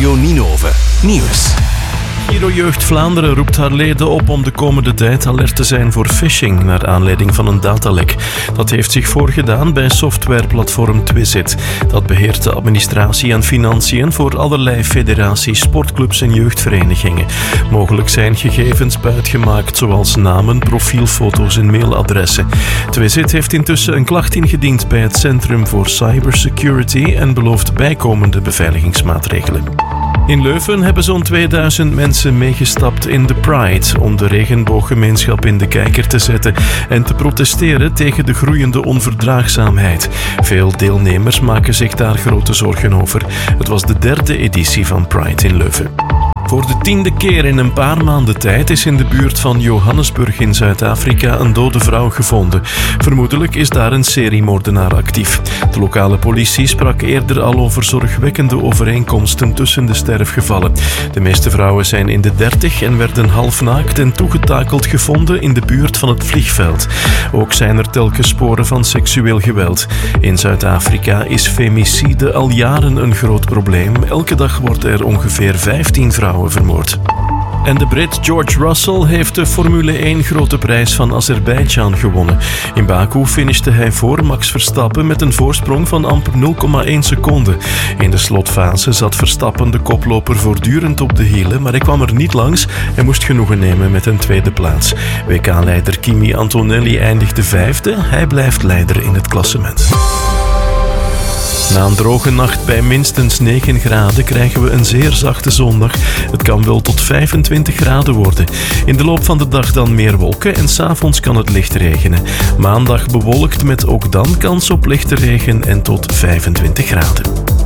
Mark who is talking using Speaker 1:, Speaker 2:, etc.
Speaker 1: Radio Ninove Nieuws.
Speaker 2: Giro Jeugd Vlaanderen roept haar leden op om de komende tijd alert te zijn voor phishing naar aanleiding van een datalek. Dat heeft zich voorgedaan bij softwareplatform Twizit. Dat beheert de administratie en financiën voor allerlei federaties, sportclubs en jeugdverenigingen. Mogelijk zijn gegevens buitgemaakt, zoals namen, profielfoto's en mailadressen. Twizit heeft intussen een klacht ingediend bij het Centrum voor Cybersecurity en belooft bijkomende beveiligingsmaatregelen. In Leuven hebben zo'n 2000 mensen meegestapt in de Pride om de regenbooggemeenschap in de kijker te zetten en te protesteren tegen de groeiende onverdraagzaamheid. Veel deelnemers maken zich daar grote zorgen over. Het was de 3e editie van Pride in Leuven. Voor de 10e keer in een paar maanden tijd is in de buurt van Johannesburg in Zuid-Afrika een dode vrouw gevonden. Vermoedelijk is daar een seriemoordenaar actief. De lokale politie sprak eerder al over zorgwekkende overeenkomsten tussen de sterfgevallen. De meeste vrouwen zijn in de 30 en werden halfnaakt en toegetakeld gevonden in de buurt van het vliegveld. Ook zijn er telkens sporen van seksueel geweld. In Zuid-Afrika is femicide al jaren een groot probleem. Elke dag wordt er ongeveer 15 vrouwen vermoord. En de Brit George Russell heeft de Formule 1 grote prijs van Azerbeidzjan gewonnen. In Baku finishte hij voor Max Verstappen met een voorsprong van amper 0,1 seconde. In de slotfase zat Verstappen de koploper voortdurend op de hielen, maar hij kwam er niet langs en moest genoegen nemen met een tweede plaats. WK-leider Kimi Antonelli eindigde 5e. Hij blijft leider in het klassement. Na een droge nacht bij minstens 9 graden krijgen we een zeer zachte zondag. Het kan wel tot 25 graden worden. In de loop van de dag dan meer wolken en 's avonds kan het licht regenen. Maandag bewolkt met ook dan kans op lichte regen en tot 25 graden.